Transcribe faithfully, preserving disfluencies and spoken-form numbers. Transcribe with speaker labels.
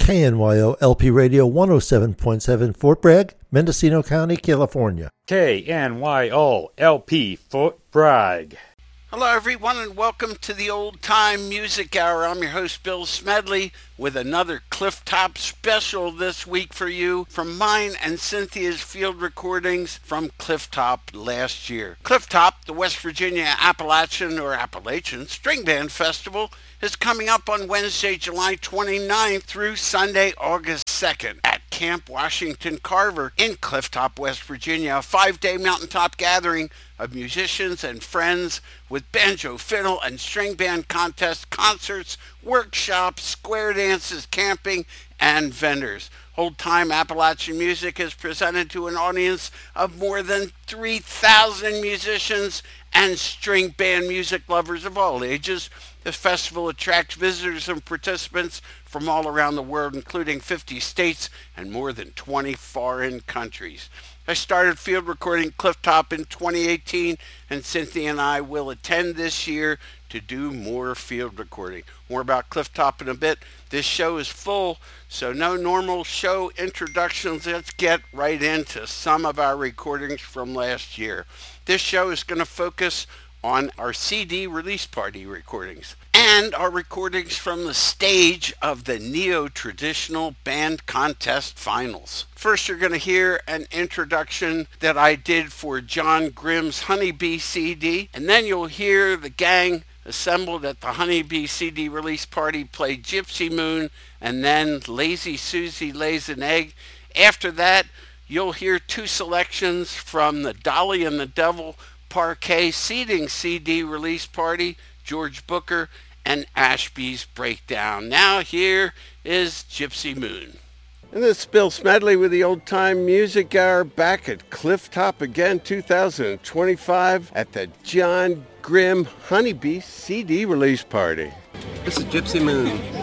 Speaker 1: K N Y O L P Radio one oh seven point seven, Fort Bragg, Mendocino County, California.
Speaker 2: K N Y O L P, Fort Bragg.
Speaker 3: Hello, everyone, and welcome to the Old Time Music Hour. I'm your host, Bill Smedley, with another Clifftop special this week for you from mine and Cynthia's field recordings from Clifftop last year. Clifftop, the West Virginia Appalachian or Appalachian String Band Festival, is coming up on Wednesday, July twenty-ninth through Sunday, August second at Camp Washington Carver in Clifftop, West Virginia, a five-day mountaintop gathering of musicians and friends with banjo, fiddle, and string band contests, concerts, workshops, square dances, camping, and vendors. Old-time Appalachian music is presented to an audience of more than three thousand musicians and string band music lovers of all ages. The festival attracts visitors and participants from all around the world, including fifty states and more than twenty foreign countries. I started field recording Clifftop in twenty eighteen, and Cynthia and I will attend this year to do more field recording. More about Clifftop in a bit. This show is full, so no normal show introductions. Let's get right into some of our recordings from last year. This show is going to focus on our C D release party recordings and our recordings from the stage of the Neo-Traditional Band Contest Finals. First, you're going to hear an introduction that I did for John Grimm's Honeybee C D, and then you'll hear the gang assembled at the Honeybee C D release party play Gypsy Moon, and then Lazy Susie Lays an Egg. After that, you'll hear two selections from the Dolly and the Devil Parquet Seating C D release party, George Booker and Ashby's Breakdown. Now here is Gypsy Moon. And this is Bill Smedley with the Old Time Music Hour, back at Clifftop again, two thousand twenty-five at the John Grimm Honeybee C D release party.
Speaker 4: This is Gypsy Moon.